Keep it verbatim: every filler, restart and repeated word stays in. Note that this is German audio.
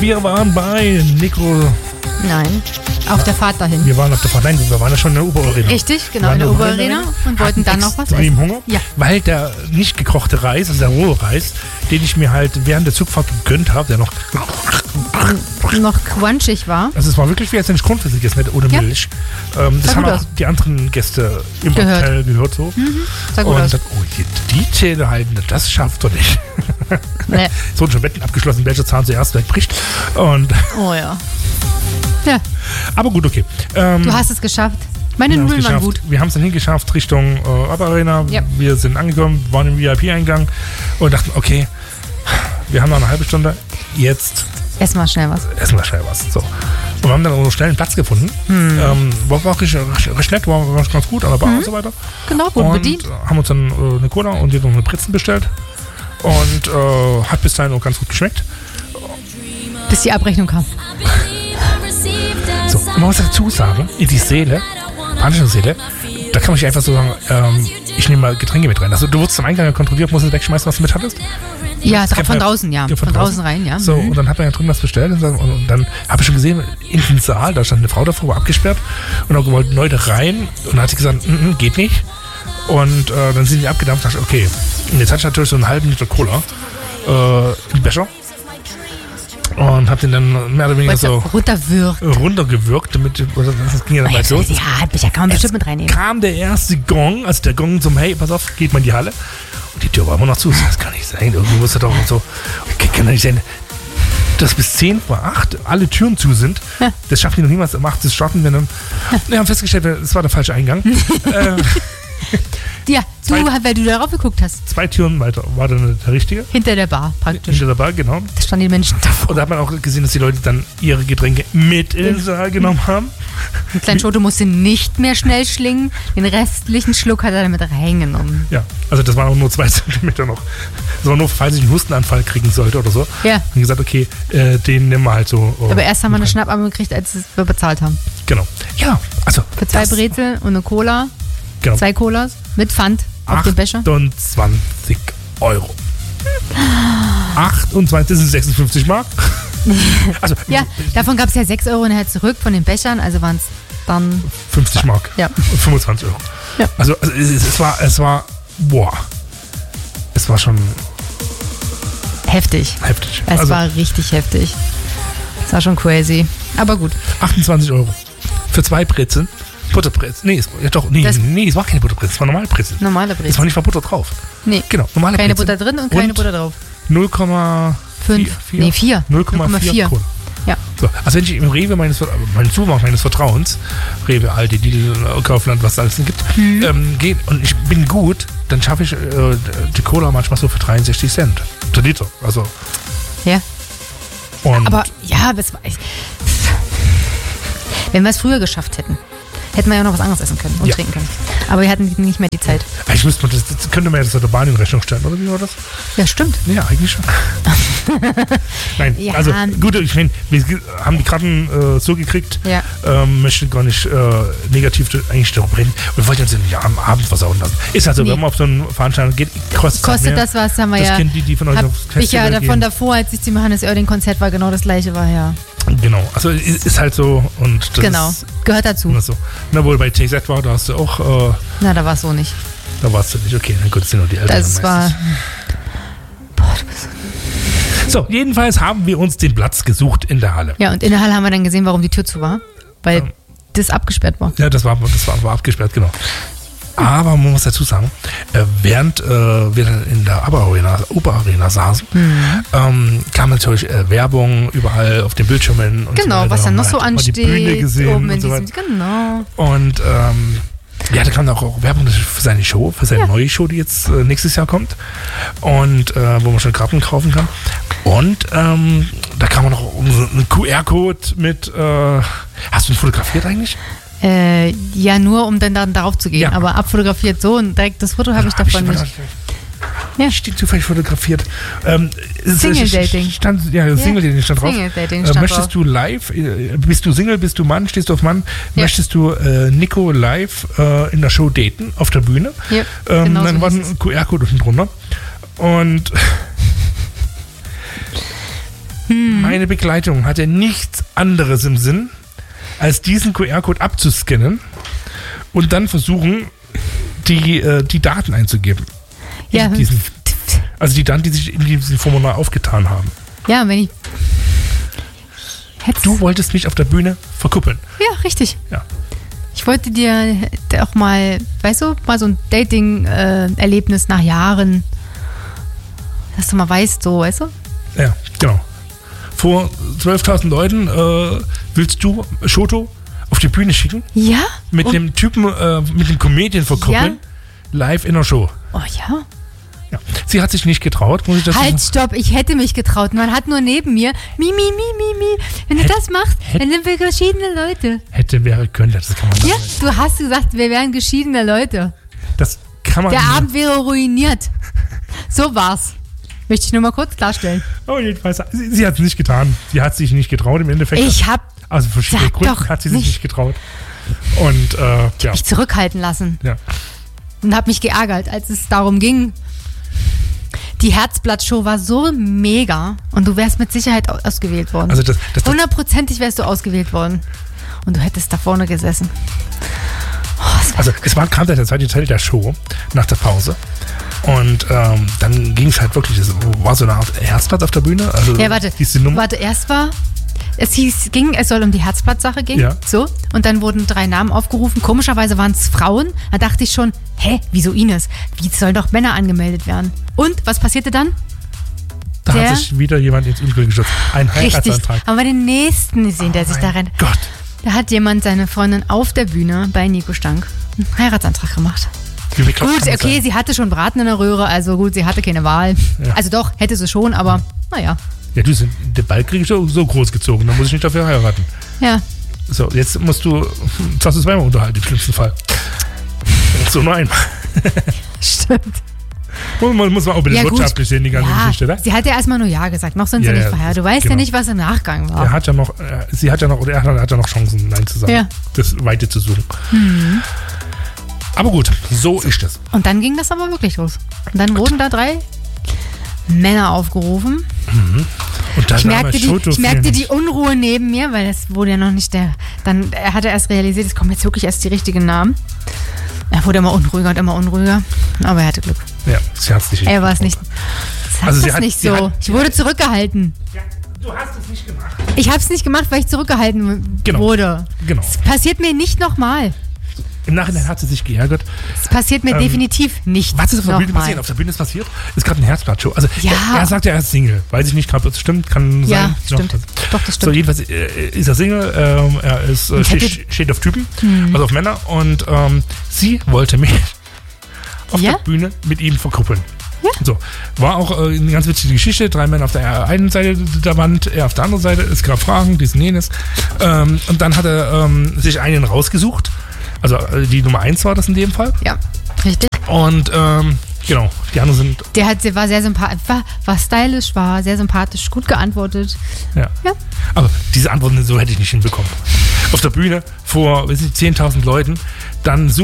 wir waren bei Nico. Nein, auf der Fahrt dahin. Wir waren auf der Fahrt, nein, wir waren ja schon in der Oberarena. Richtig, genau, in der Oberarena und wollten dann noch was essen. Extrem Hunger, ja. Weil der nicht gekochte Reis, also der rohe Reis, den ich mir halt während der Zugfahrt gegönnt habe, der noch noch crunchig war. Also es war wirklich wie als wenn ich Grundfische gegessen hätte, ohne ja. Milch. Ähm, das haben auch aus. die anderen Gäste im gehört. Hotel gehört so. Mhm. Sah gut und aus. Sagt, oh, die, die Zähne halten, das schafft doch nicht. Nee. So schon Wetten abgeschlossen, welcher Zahn zuerst wegbricht. Und oh ja. Ja. Aber gut, okay. Ähm, du hast es geschafft. Meine Nudeln waren gut. Wir haben es dann hingeschafft Richtung äh, Oberarena. Ja. Wir sind angekommen, waren im V I P-Eingang und dachten, okay, wir haben noch eine halbe Stunde. Jetzt essen wir schnell was. Essen wir schnell was. So. Und wir haben dann auch schnell einen Platz gefunden. Hm. Ähm, war auch recht, recht, recht nett, war, war ganz gut an der Bar hm. und so weiter. Genau, gut und bedient. Haben uns dann äh, eine Cola und noch eine Brezen bestellt. Und äh, hat bis dahin auch ganz gut geschmeckt. Bis die Abrechnung kam. So, und man muss dazu sagen, in die Seele, panische Seele, da kann man nicht einfach so sagen, ähm, ich nehme mal Getränke mit rein. Also du wurdest am Eingang kontrolliert, musst du wegschmeißen, was du mit hattest? Ja, von ja, draußen, ja. Von, von draußen rein, ja. So, mhm. Und dann hat man ja drin was bestellt und, und, und dann habe ich schon gesehen, in den Saal, da stand eine Frau davor, war abgesperrt und auch gewollt Leute rein und dann hat sie gesagt, n -n, geht nicht. Und äh, dann sind die abgedampft und dachte, okay. Und jetzt hatte ich natürlich so einen halben Liter Cola äh, im Becher. Und hab den dann mehr oder weniger so runterwirkt. runtergewürgt, damit das ging ja dann oh, bald los. Ja, Becher kann man bestimmt mit reinnehmen. Kam der erste Gong, also der Gong zum Hey, pass auf, geht mal in die Halle. Und die Tür war immer noch zu. Das kann nicht sein. Irgendwie muss das doch so. Kann doch nicht sein, dass bis zehn vor acht alle Türen zu sind. Ja. Das schaffen die noch niemals. Um acht das starten wir dann. Ja. Wir haben festgestellt, das war der falsche Eingang. äh, Ja, du, zwei, weil du darauf geguckt hast. Zwei Türen weiter war dann der richtige. Hinter der Bar praktisch. Hinter der Bar, genau. Da standen die Menschen davor. Und da hat man auch gesehen, dass die Leute dann ihre Getränke mit in den Saal genommen haben. Ein kleiner Schote musste nicht mehr schnell schlingen. Den restlichen Schluck hat er damit reingenommen. Ja, also das waren auch nur zwei Zentimeter noch. Das war nur, falls ich einen Hustenanfall kriegen sollte oder so. Ja. Und gesagt, okay, äh, den nehmen wir halt so. Oh, aber erst haben wir eine Schnappatmung gekriegt, als wir bezahlt haben. Genau. Ja, also. Für zwei Brezel und eine Cola. Genau. Zwei Colas mit Pfand auf dem Becher. achtundzwanzig Euro. achtundzwanzig, das sind sechsundfünfzig Mark. Also, ja, davon gab es ja sechs Euro nachher zurück von den Bechern, also waren es dann fünfzig Mark. Ja. Und fünfundzwanzig Euro. Ja. Also, also es, es war, es war, boah. Es war schon heftig. Heftig. Es also, war richtig heftig. Es war schon crazy. Aber gut. achtundzwanzig Euro. Für zwei Brezeln. Butterbrezel. Nee, es, ja doch, nee, nee, es war keine Butterbrezel, es war normale Brezel. Normale Brezel. Es war nicht mal Butter drauf. Nee. Genau, normale keine Brezel. Butter drin und keine und Butter drauf. null Komma fünf. Nee, vier. null Komma vier Kronen. Ja. So, also wenn ich im Rewe meines, meinen Supermarkt meines Vertrauens, Rewe, Aldi, Lidl, Kaufland, was es alles gibt, mhm. ähm, geht und ich bin gut, dann schaffe ich äh, die Cola manchmal so für dreiundsechzig Cent. Der Liter, also. Ja. Und aber, ja, das war echt. Wenn wir es früher geschafft hätten, hätten wir ja noch was anderes essen können und ja. trinken können. Aber wir hatten nicht mehr die Zeit. Ich wüsste, das, das könnte man ja das der Bahn in Rechnung stellen, oder wie war das? Ja, stimmt. Ja, eigentlich schon. Nein, ja. Also gut, ich meine, wir haben die Karten äh, so gekriegt, ja. ähm, möchten gar nicht äh, negativ eigentlich darüber reden. Wir wollten uns ja am Abend versauen lassen. Ist also, nee. wenn man auf so eine Veranstaltung geht, kostet, kostet das was, haben wir das ja. Kennt die, die von euch hab aufs ich ja davon gehen. davor, als ich zum Johannes Oerding Konzert war, genau das gleiche war, ja. Genau, also ist halt so und das genau, ist gehört dazu. So. Na wohl bei T Z war, da hast du auch. Äh, Na, da war es so nicht. Da warst du nicht, okay, dann gut, das sind nur die Eltern. Das war. Boah, du bist so, jedenfalls haben wir uns den Platz gesucht in der Halle. Ja, und in der Halle haben wir dann gesehen, warum die Tür zu war. Weil ähm, das abgesperrt war. Ja, das war, das war, war abgesperrt, genau. Aber man muss dazu sagen, während äh, wir in der Oberarena, Oberarena saßen, mhm. ähm, kam natürlich äh, Werbung überall auf den Bildschirmen. Und genau, so was dann noch so ansteht. Die Bühne gesehen oben in und so diesem, genau. Und ähm, ja, da kam auch, auch Werbung für seine Show, für seine ja. neue Show, die jetzt äh, nächstes Jahr kommt. Und äh, wo man schon Karten kaufen kann. Und ähm, da kam auch noch so ein Q R-Code mit, äh, hast du ihn fotografiert eigentlich? Äh, ja, nur um dann, dann darauf zu gehen. Ja. Aber abfotografiert so und direkt das Foto habe ich hab davon ich nicht. Ja. Steht zufällig fotografiert. Ähm, Single-Dating. Stand, ja, ja. Single-Dating stand drauf. Single-Dating stand äh, möchtest drauf. Du live, äh, bist du Single, bist du Mann, stehst du auf Mann, ja. möchtest du äh, Nico live äh, in der Show daten, auf der Bühne? Ja, ähm, genau dann so war ein Q R-Code unten drunter. Und Hm. Meine Begleitung hatte nichts anderes im Sinn, als diesen Q R-Code abzuscannen und dann versuchen, die, äh, die Daten einzugeben. Ja. Diesen, also die Daten, die sich in diesem Formular aufgetan haben. Ja, wenn ich... Hätt's Du wolltest mich auf der Bühne verkuppeln. Ja, richtig. Ja. Ich wollte dir auch mal, weißt du, mal so ein Dating-Erlebnis nach Jahren, dass du mal weißt, so, weißt du? Ja, genau. Vor zwölftausend Leuten äh, willst du Shoto auf die Bühne schicken? Ja? Mit Und- dem Typen, äh, mit dem Comedian verkuppeln? Live in der Show. Oh ja? Ja. Sie hat sich nicht getraut, muss ich das Halt, sagen? stopp, ich hätte mich getraut. Man hat nur neben mir, mi, mi, mi, mi, mi. Wenn du Hätt- das machst, hätt- dann sind wir geschiedene Leute. Hätte, wäre, könnte, das kann man Ja, sagen. du hast gesagt, wir wären geschiedene Leute. Das kann man Der nicht. Abend wäre ruiniert. So war's. Möchte ich nur mal kurz klarstellen. Oh, jedenfalls, sie, sie hat es nicht getan. Sie hat sich nicht getraut im Endeffekt. Ich hab also verschiedene Sag Gründen doch hat sie sich nicht. nicht getraut. Und äh, ja. mich zurückhalten lassen ja. und hab mich geärgert, als es darum ging. Die Herzblatt-Show war so mega und du wärst mit Sicherheit au- ausgewählt worden. Also das, das, das, Hundertprozentig wärst du ausgewählt worden. Und du hättest da vorne gesessen. Oh, es war also es war gerade der zweite Teil der Show nach der Pause. Und ähm, dann ging es halt wirklich, es war so eine Art Herzblatt auf der Bühne. Also Ja, warte. diese Nummer. Warte, erst war, es hieß, ging, es soll um die Herzblatt-Sache gehen. Ja. So. Und dann wurden drei Namen aufgerufen. Komischerweise waren es Frauen. Da dachte ich schon, hä, wieso Ines? Wie sollen doch Männer angemeldet werden? Und was passierte dann? Da der- hat sich wieder jemand ins Unglück gestürzt. Ein Richtig. Heiratsantrag. Haben wir den nächsten gesehen, der sich da Mein rennt. Gott. Da hat jemand seine Freundin auf der Bühne bei Nico Stank einen Heiratsantrag gemacht. Wie bekloppt Gut, kann das okay, sein? sie hatte schon Braten in der Röhre, also gut, sie hatte keine Wahl. Ja. Also doch, hätte sie schon, aber naja. Ja, du, sind- der Ball kriege ich so, so groß gezogen, dann muss ich nicht dafür heiraten. Ja. So, jetzt musst du, jetzt hast du zweimal unterhalten, im schlimmsten Fall. So nur einmal. Stimmt. Man muss, muss man auch ein bisschen Ja, gut. wirtschaftlich sehen, die ganze Ja, Geschichte, ne? sie hat ja erstmal nur Ja gesagt, noch sind Ja, sie nicht ja, verheiratet. Du weißt genau. ja nicht, was im Nachgang war. Er hat ja noch, äh, sie hat ja noch, oder er hat ja noch Chancen, Nein zu sagen. Ja. Das Weite zu suchen. Aber gut, so ist das. Und dann ging das aber wirklich los. Und dann wurden da drei Männer aufgerufen. Und dann Ich merkte, die, Foto ich merkte die Unruhe neben mir, weil es wurde ja noch nicht der. Dann er hatte erst realisiert, es kommen jetzt wirklich erst die richtigen Namen. Er wurde immer unruhiger und immer unruhiger. Aber er hatte Glück. Ja, sie hat es nicht. Er war es nicht. Sag Also sie das hat- nicht sie so. hat- ich wurde zurückgehalten. Ja, du hast es nicht gemacht. Ich habe es nicht gemacht, weil ich zurückgehalten Genau. wurde. Genau. Es passiert mir nicht nochmal. Im Nachhinein hat sie sich geärgert. Es passiert mir Ähm, definitiv nicht Was ist auf der Bühne nochmal. passiert? Auf der Bühne ist passiert, ist gerade eine Herzblattshow. Also Ja. er, er sagt ja, er ist Single. Weiß ich nicht, ob das stimmt, kann Ja, sein. stimmt. Doch, Doch, das So, stimmt. jedenfalls äh, ist er Single, ähm, er ist, äh, Ich hätte- steht, steht auf Typen, Mhm. also auf Männer. Und ähm, sie wollte mich auf Ja? der Bühne mit ihm verkuppeln. Ja. So, war auch äh, eine ganz witzige Geschichte. Drei Männer auf der einen Seite der Wand, er auf der anderen Seite. Es gab Fragen, dies und jenes. Ähm, und dann hat er ähm, sich einen rausgesucht. Also äh, die Nummer eins war das in dem Fall. Ja, richtig. Und ähm, genau, die anderen sind, Der hat, der war sehr sympathisch, war, war stylisch, war sehr sympathisch, gut geantwortet. ja. Ja. Aber diese Antworten so hätte ich nicht hinbekommen. Auf der Bühne vor weiß ich, zehntausend Leuten, dann so